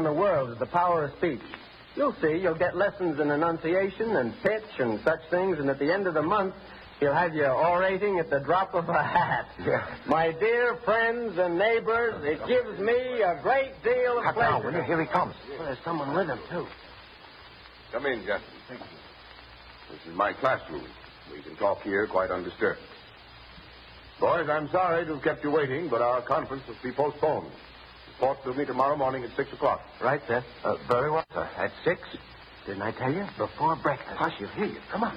the world is the power of speech. You'll see, you'll get lessons in enunciation and pitch and such things, and at the end of the month, he'll have you orating at the drop of a hat. Yeah. My dear friends and neighbors, it gives me a great deal of pleasure. Now, will you? Here he comes. Well, there's someone with him, too. Come in, gentlemen. Thank you. This is my classroom. We can talk here quite undisturbed. Boys, I'm sorry to have kept you waiting, but our conference must be postponed. Report to me tomorrow morning at 6 o'clock. Right, sir. Very well, sir. At 6? Didn't I tell you? Before breakfast. Hush, you'll hear you. Come on.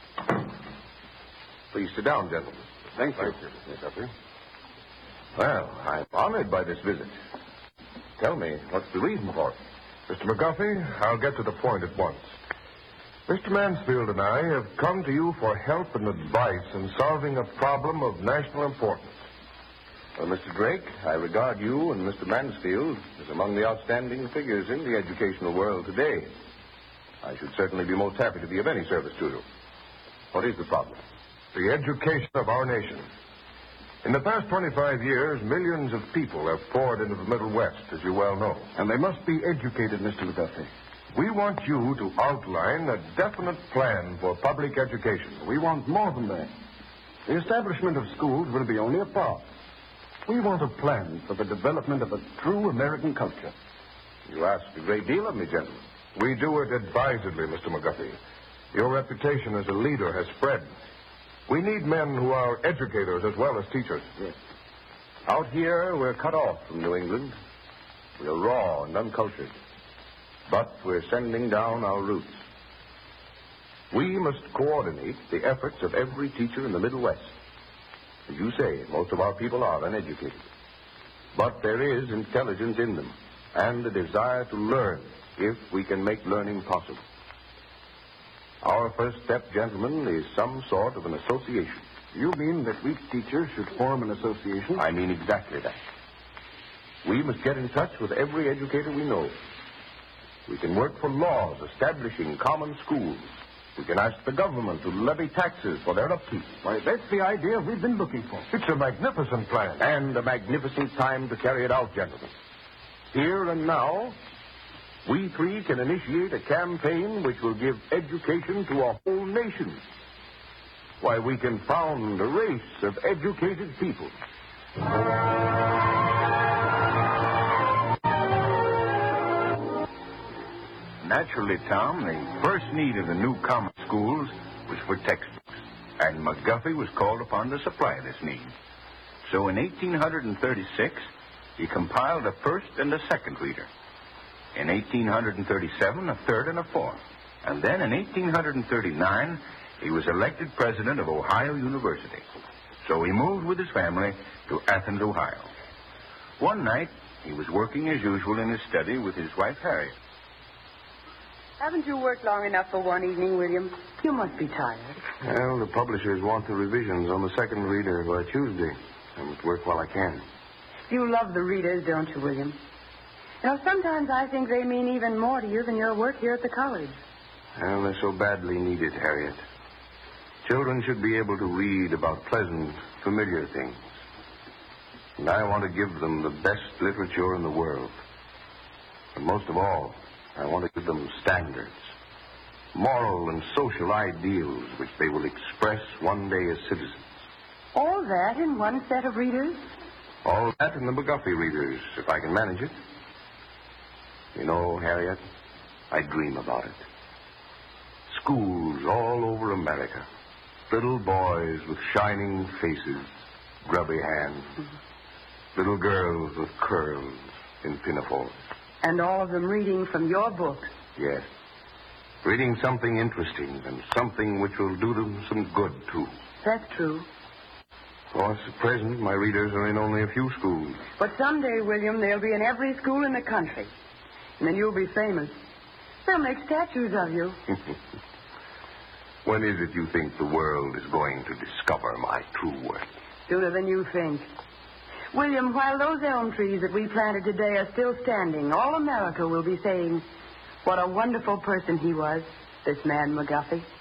Please sit down, gentlemen. Thank you. Yes, sir. Well, I'm honored by this visit. Tell me, what's the reason for it? Mr. McGuffey, I'll get to the point at once. Mr. Mansfield and I have come to you for help and advice in solving a problem of national importance. Well, Mr. Drake, I regard you and Mr. Mansfield as among the outstanding figures in the educational world today. I should certainly be most happy to be of any service to you. What is the problem? The education of our nation. In the past 25 years, millions of people have poured into the Middle West, as you well know. And they must be educated, Mr. McGuffey. We want you to outline a definite plan for public education. We want more than that. The establishment of schools will be only a part. We want a plan for the development of a true American culture. You ask a great deal of me, gentlemen. We do it advisedly, Mr. McGuffey. Your reputation as a leader has spread. We need men who are educators as well as teachers. Yes. Out here, we're cut off from New England. We're raw and uncultured. But we're sending down our roots. We must coordinate the efforts of every teacher in the Middle West. As you say, most of our people are uneducated. But there is intelligence in them and a desire to learn if we can make learning possible. Our first step, gentlemen, is some sort of an association. You mean that we teachers should form an association? I mean exactly that. We must get in touch with every educator we know. We can work for laws establishing common schools. We can ask the government to levy taxes for their upkeep. Why, that's the idea we've been looking for. It's a magnificent plan. And a magnificent time to carry it out, gentlemen. Here and now, we three can initiate a campaign which will give education to a whole nation. Why, we can found a race of educated people. Naturally, Tom, the first need of the new common schools was for textbooks, and McGuffey was called upon to supply this need. So in 1836, he compiled a first and a second reader. In 1837, a third and a fourth. And then in 1839, he was elected president of Ohio University. So he moved with his family to Athens, Ohio. One night, he was working as usual in his study with his wife, Harriet. Haven't you worked long enough for one evening, William? You must be tired. Well, the publishers want the revisions on the second reader by Tuesday. I must work while I can. You love the readers, don't you, William? You know, sometimes I think they mean even more to you than your work here at the college. Well, they're so badly needed, Harriet. Children should be able to read about pleasant, familiar things. And I want to give them the best literature in the world. But most of all, I want to give them standards, moral and social ideals which they will express one day as citizens. All that in one set of readers? All that in the McGuffey readers, if I can manage it. You know, Harriet, I dream about it. Schools all over America. Little boys with shining faces, grubby hands. Little girls with curls in pinafores. And all of them reading from your book. Yes. Reading something interesting and something which will do them some good, too. That's true. Of course, at present, my readers are in only a few schools. But someday, William, they'll be in every school in the country. And then you'll be famous. They'll make statues of you. When is it you think the world is going to discover my true worth? Sooner than you think. William, while those elm trees that we planted today are still standing, all America will be saying, what a wonderful person he was, this man McGuffey.